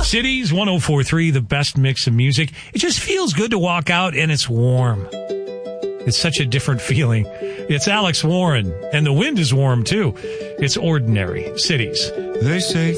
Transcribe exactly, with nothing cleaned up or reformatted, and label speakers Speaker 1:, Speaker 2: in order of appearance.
Speaker 1: Cities one oh four point three, the best mix of music. It just feels good to walk out and it's warm. It's such a different feeling. It's Alex Warren, and the wind is warm too. It's Ordinary Cities.
Speaker 2: They say